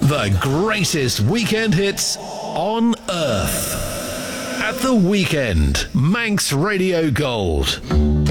The greatest weekend hits on earth. At the weekend, Manx Radio Gold.